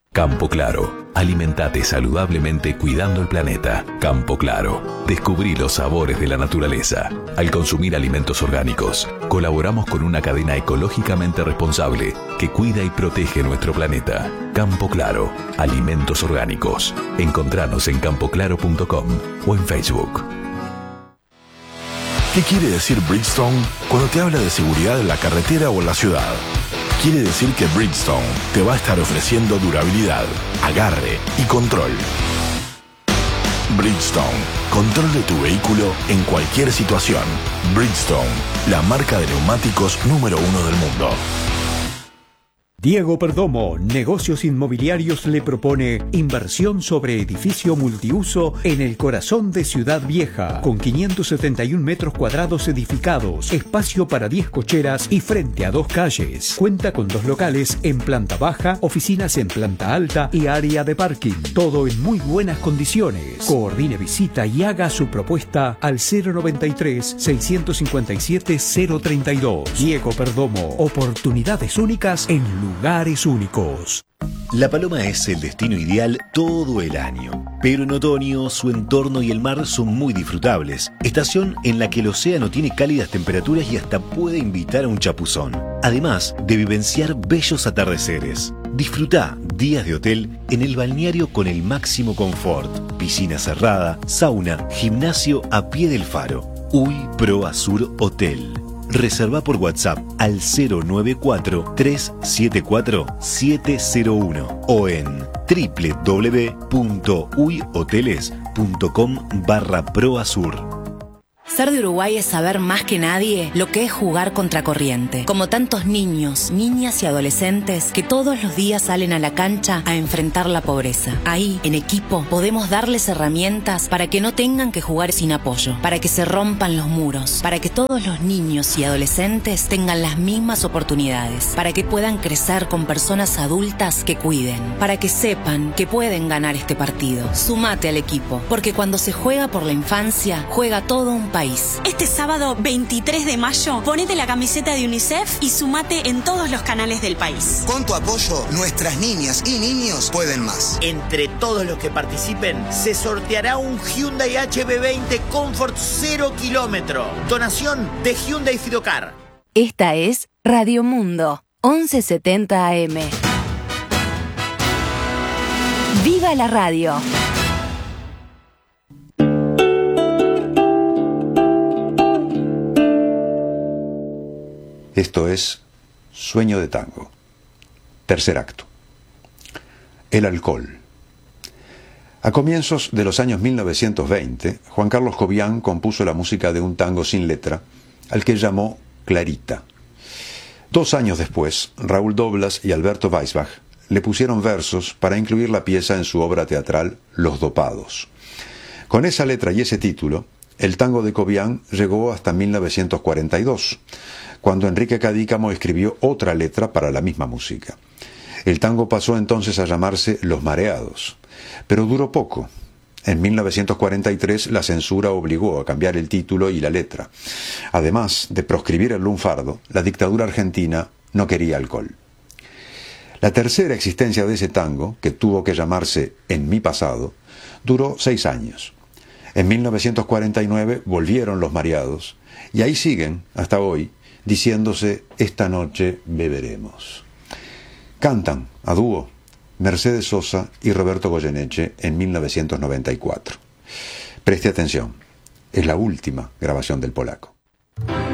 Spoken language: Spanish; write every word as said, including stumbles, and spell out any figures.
Campo Claro. Alimentate saludablemente cuidando el planeta. Campo Claro. Descubrí los sabores de la naturaleza. Al consumir alimentos orgánicos, colaboramos con una cadena ecológicamente responsable que cuida y protege nuestro planeta. Campo Claro. Alimentos orgánicos. Encontranos en campo claro punto com o en Facebook. ¿Qué quiere decir Bridgestone cuando te habla de seguridad en la carretera o en la ciudad? Quiere decir que Bridgestone te va a estar ofreciendo durabilidad, agarre y control. Bridgestone, control de tu vehículo en cualquier situación. Bridgestone, la marca de neumáticos número uno del mundo. Diego Perdomo, Negocios Inmobiliarios, le propone inversión sobre edificio multiuso en el corazón de Ciudad Vieja, con quinientos setenta y un metros cuadrados edificados, espacio para diez cocheras y frente a dos calles. Cuenta con dos locales en planta baja, oficinas en planta alta y área de parking. Todo en muy buenas condiciones. Coordine visita y haga su propuesta al cero noventa y tres, seiscientos cincuenta y siete, cero treinta y dos. Diego Perdomo, oportunidades únicas en lugares únicos. La Paloma es el destino ideal todo el año, pero en otoño su entorno y el mar son muy disfrutables, estación en la que el océano tiene cálidas temperaturas y hasta puede invitar a un chapuzón, además de vivenciar bellos atardeceres. Disfruta días de hotel en el balneario con el máximo confort, piscina cerrada, sauna, gimnasio a pie del faro. Uy Pro Azur Hotel. Reserva por WhatsApp al cero nueve cuatro, tres siete cuatro, siete cero uno o en doble u doble u doble u punto uy hoteles punto com barra proazur. Ser de Uruguay es saber más que nadie lo que es jugar contracorriente. Como tantos niños, niñas y adolescentes que todos los días salen a la cancha a enfrentar la pobreza. Ahí, en equipo, podemos darles herramientas para que no tengan que jugar sin apoyo, para que se rompan los muros, para que todos los niños y adolescentes tengan las mismas oportunidades, para que puedan crecer con personas adultas que cuiden, para que sepan que pueden ganar este partido. Sumate al equipo, porque cuando se juega por la infancia, juega todo un país. Este sábado veintitrés de mayo, ponete la camiseta de UNICEF y sumate en todos los canales del país. Con tu apoyo, nuestras niñas y niños pueden más. Entre todos los que participen, se sorteará un Hyundai H B veinte Comfort cero kilómetro. Donación de Hyundai Fidocar. Esta es Radio Mundo, once setenta A M. ¡Viva la radio! Esto es Sueño de Tango. Tercer acto. El alcohol. A comienzos de los años mil novecientos veinte, Juan Carlos Jovián compuso la música de un tango sin letra, al que llamó Clarita. Dos años después, Raúl Doblas y Alberto Weisbach le pusieron versos para incluir la pieza en su obra teatral Los Dopados. Con esa letra y ese título, el tango de Jovián llegó hasta mil novecientos cuarenta y dos, cuando Enrique Cadícamo escribió otra letra para la misma música. El tango pasó entonces a llamarse Los Mareados, pero duró poco. En mil novecientos cuarenta y tres la censura obligó a cambiar el título y la letra. Además de proscribir el lunfardo, la dictadura argentina no quería alcohol. La tercera existencia de ese tango, que tuvo que llamarse En mi pasado, duró seis años. En mil novecientos cuarenta y nueve volvieron Los Mareados, y ahí siguen, hasta hoy, diciéndose Esta noche beberemos. Cantan a dúo Mercedes Sosa y Roberto Goyeneche en mil novecientos noventa y cuatro. Preste atención, es la última grabación del polaco.